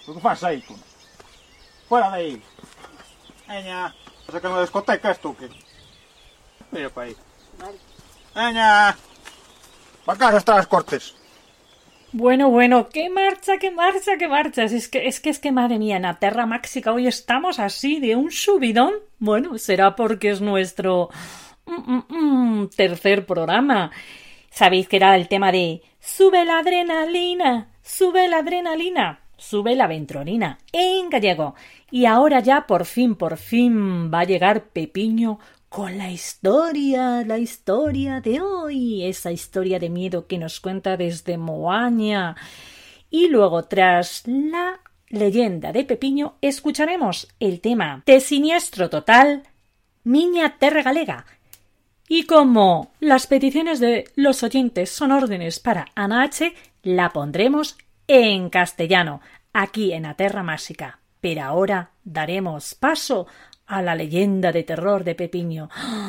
O que fas aí, tú? Fora de aí. Veña, se que no discoteca es tú, que... Mira pa aí. Vale. Veña, pa casa están las cortes. Bueno, qué marcha, qué marcha, qué marchas. Es que, madre mía, en la Terra Máxica hoy estamos así de un subidón. Bueno, será porque es nuestro tercer programa. Sabéis que era el tema de sube la adrenalina, sube la adrenalina, sube la ventrolina en gallego. Y ahora ya por fin va a llegar Pepiño con la historia de hoy, esa historia de miedo que nos cuenta desde Moaña. Y luego, tras la leyenda de Pepiño, escucharemos el tema de Siniestro Total, Miña Terra Galega. Y como las peticiones de los oyentes son órdenes para Ana H., la pondremos en castellano, aquí en la Terra Máxica. Pero ahora daremos paso a la leyenda de terror de Pepiño.